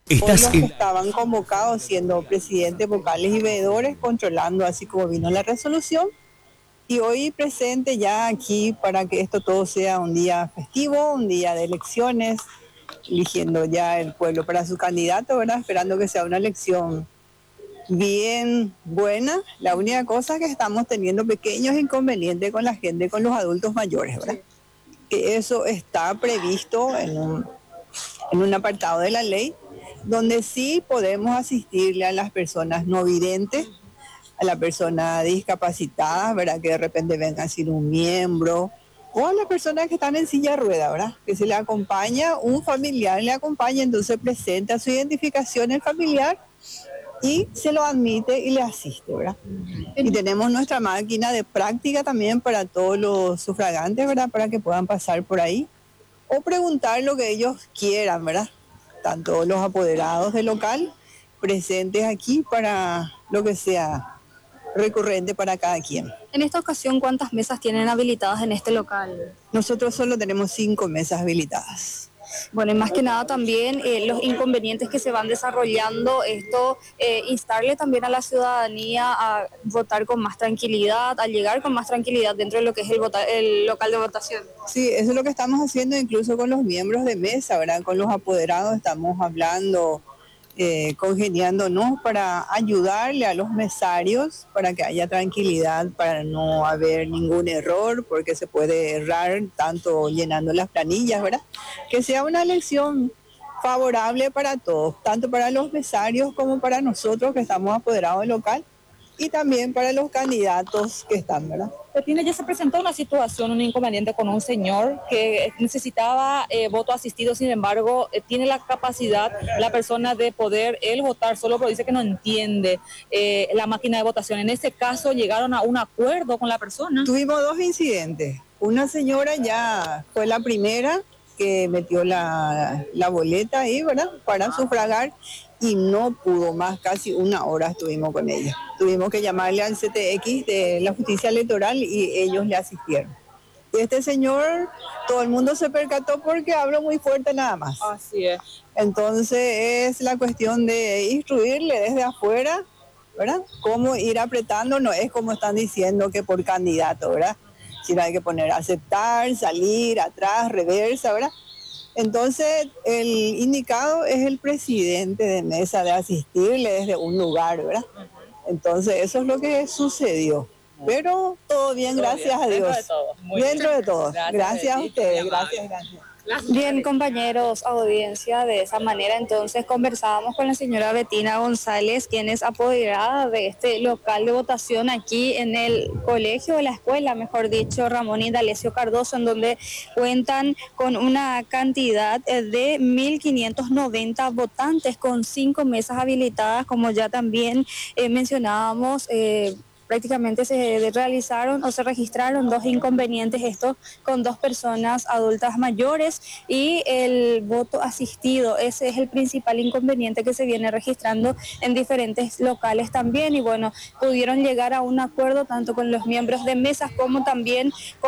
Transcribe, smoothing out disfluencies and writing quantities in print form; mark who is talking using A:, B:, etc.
A: Hoy
B: Estás
A: los que
B: en...
A: estaban convocados siendo presidentes, vocales y veedores, controlando así como vino la resolución. Y hoy presente ya aquí para que esto todo sea un día festivo, un día de elecciones, eligiendo ya el pueblo para su candidato, ¿verdad? Esperando que sea una elección bien buena. La única cosa es que estamos teniendo pequeños inconvenientes con la gente, con los adultos mayores, ¿verdad? Que eso está previsto en un apartado de la ley, donde sí podemos asistirle a las personas no videntes, a la persona discapacitada, ¿verdad? Que de repente venga sin un miembro, o a las personas que están en silla de rueda, ¿verdad? Que se le acompaña, un familiar le acompaña, entonces presenta su identificación el familiar y se lo admite y le asiste, ¿verdad? Y tenemos nuestra máquina de práctica también para todos los sufragantes, ¿verdad? Para que puedan pasar por ahí o preguntar lo que ellos quieran, ¿verdad? Tanto los apoderados del local presentes aquí para lo que sea recurrente para cada quien.
C: En esta ocasión, ¿cuántas mesas tienen habilitadas en este local?
A: Nosotros solo tenemos 5 mesas habilitadas.
C: Bueno, y más que nada también los inconvenientes que se van desarrollando, esto instarle también a la ciudadanía a votar con más tranquilidad, a llegar con más tranquilidad dentro de lo que es el local de votación.
A: Sí, eso es lo que estamos haciendo incluso con los miembros de mesa, ¿verdad? Con los apoderados estamos hablando, congeniándonos para ayudarle a los mesarios, para que haya tranquilidad, para no haber ningún error, porque se puede errar tanto llenando las planillas, ¿verdad? Que sea una elección favorable para todos, tanto para los mesarios como para nosotros que estamos apoderados del local y también para los candidatos que están, ¿verdad?
D: Petina, ya se presentó una situación, un inconveniente con un señor que necesitaba voto asistido, sin embargo, tiene la capacidad la persona de poder él votar solo, pero dice que no entiende la máquina de votación. En ese caso, llegaron a un acuerdo con la persona.
A: Tuvimos 2 incidentes. Una señora ya fue la primera que metió la boleta ahí, ¿verdad? Para sufragar y no pudo más, casi 1 hora estuvimos con ella. Tuvimos que llamarle al CTX de la Justicia Electoral y ellos le asistieron. Y este señor, todo el mundo se percató porque habló muy fuerte nada más.
D: Así es.
A: Entonces es la cuestión de instruirle desde afuera, ¿verdad? Cómo ir apretando, no es como están diciendo que por candidato, ¿verdad? Sino hay que poner aceptar, salir, atrás, reversa, ¿verdad? Entonces, el indicado es el presidente de mesa de asistirle desde un lugar, ¿verdad? Entonces, eso es lo que sucedió. Pero todo bien, gracias a Dios. Dentro de todo. Gracias a ustedes, gracias.
C: Bien, compañeros, audiencia, de esa manera entonces conversábamos con la señora Betina González, quien es apoderada de este local de votación aquí en el colegio, de la escuela, mejor dicho, Ramón Indalecio Cardoso, en donde cuentan con una cantidad de 1.590 votantes con 5 mesas habilitadas, como ya también mencionábamos. Prácticamente se realizaron o se registraron 2 inconvenientes, esto con 2 personas adultas mayores y el voto asistido. Ese es el principal inconveniente que se viene registrando en diferentes locales también, y bueno, pudieron llegar a un acuerdo tanto con los miembros de mesas como también con